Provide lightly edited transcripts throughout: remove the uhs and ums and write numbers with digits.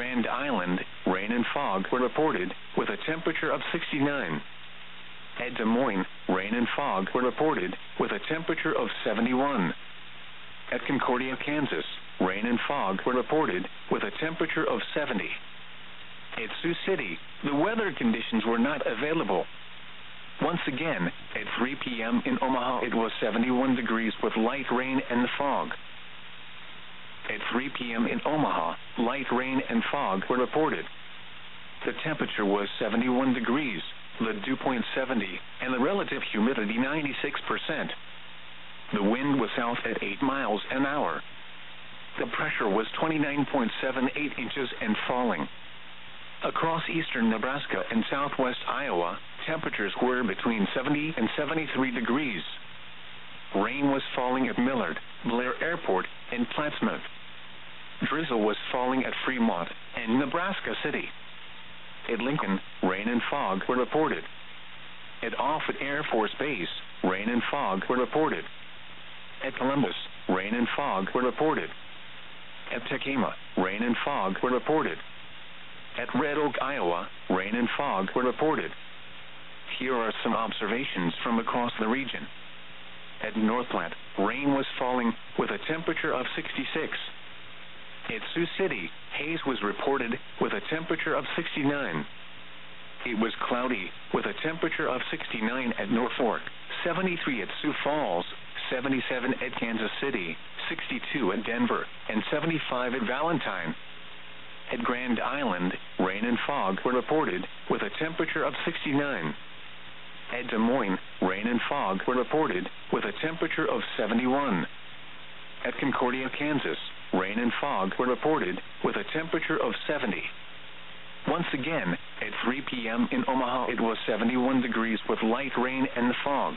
Grand Island, rain and fog were reported, with a temperature of 69. At Des Moines, rain and fog were reported, with a temperature of 71. At Concordia, Kansas, rain and fog were reported, with a temperature of 70. At Sioux City, the weather conditions were not available. Once again, at 3 p.m. in Omaha, it was 71 degrees with light rain and fog. At 3 p.m. in Omaha, light rain and fog were reported. The temperature was 71 degrees, the dew point 70, and the relative humidity 96%. The wind was south at 8 miles an hour. The pressure was 29.78 inches and falling. Across eastern Nebraska and southwest Iowa, temperatures were between 70 and 73 degrees. Rain was falling at Millard, Blair Airport, and Plattsmouth. Drizzle was falling at Fremont and Nebraska City. At Lincoln, rain and fog were reported. At Offutt Air Force Base, rain and fog were reported. At Columbus, rain and fog were reported. At Tacoma, rain and fog were reported. At Red Oak, Iowa, rain and fog were reported. Here are some observations from across the region. At North Platte, rain was falling with a temperature of 66. At Sioux City, haze was reported with a temperature of 69. It was cloudy with a temperature of 69 at Norfolk, 73 at Sioux Falls, 77 at Kansas City, 62 at Denver, and 75 at Valentine. At Grand Island, rain and fog were reported with a temperature of 69. At Des Moines, rain and fog were reported with a temperature of 71. At Concordia, Kansas, rain and fog were reported with a temperature of 70. Once again, at 3 p.m. in Omaha, it was 71 degrees with light rain and fog.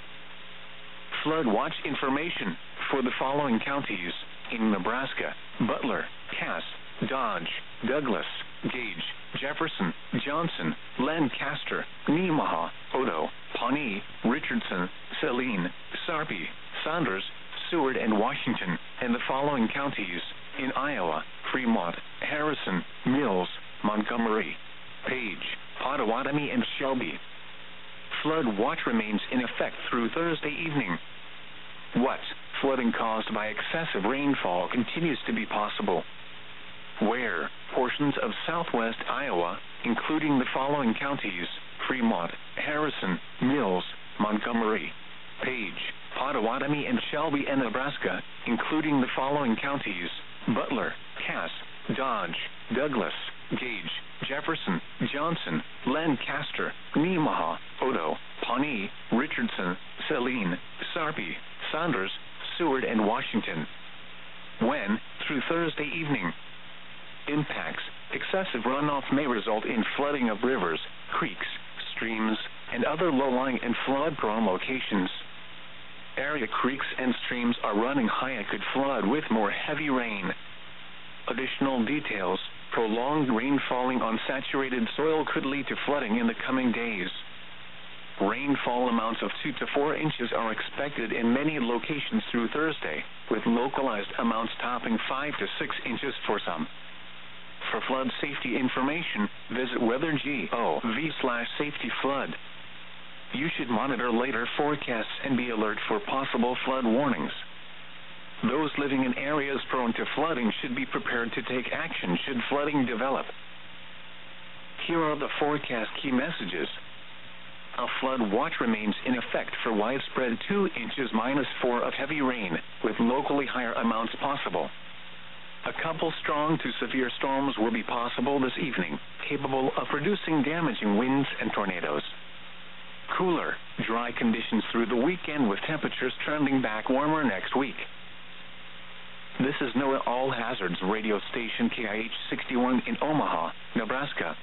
Flood watch information for the following counties in Nebraska: Butler, Cass, Dodge, Douglas, Gage, Jefferson, Johnson, Lancaster, Nemaha, Odo, Pawnee, Richardson, Saline, Sarpy, Saunders, Seward, and Washington, and the following counties in Iowa: Fremont, Harrison, Mills, Montgomery, Page, Pottawatomie, and Shelby. Flood watch remains in effect through Thursday evening. What? Flooding caused by excessive rainfall continues to be possible. Where? Portions of southwest Iowa, including the following counties: Fremont, Harrison, Mills, Montgomery, Page, Pottawatomie, and Shelby, and Nebraska, including the following counties: Butler, Cass, Dodge, Douglas, Gage, Jefferson, Johnson, Lancaster, Nemaha, Odo, Pawnee, Richardson, Saline, Sarpy, Saunders, Seward, and Washington. When? Through Thursday evening. Impacts: excessive runoff may result in flooding of rivers, creeks, streams, and other low-lying and flood-prone locations. Area creeks and streams are running high and could flood with more heavy rain. Additional details: prolonged rain falling on saturated soil could lead to flooding in the coming days. Rainfall amounts of 2 to 4 inches are expected in many locations through Thursday, with localized amounts topping 5 to 6 inches for some. For flood safety information, visit weather.gov/safety-flood. You should monitor later forecasts and be alert for possible flood warnings. Those living in areas prone to flooding should be prepared to take action should flooding develop. Here are the forecast key messages. A flood watch remains in effect for widespread 2 inches -4 of heavy rain, with locally higher amounts possible. A couple strong to severe storms will be possible this evening, capable of producing damaging winds and tornadoes. Cooler, dry conditions through the weekend with temperatures trending back warmer next week. This is NOAA All Hazards radio station KIH 61 in Omaha, Nebraska.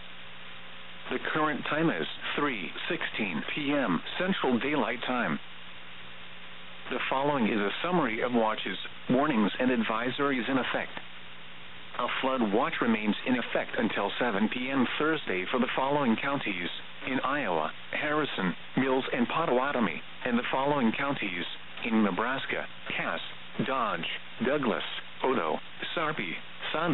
The current time is 3:16 p.m. Central Daylight Time. The following is a summary of watches, warnings, and advisories in effect. A flood watch remains in effect until 7 p.m. Thursday for the following counties in Iowa: Harrison, Mills, and Pottawatomie, and the following counties in Nebraska: Cass, Dodge, Douglas, Odo, Sarpy,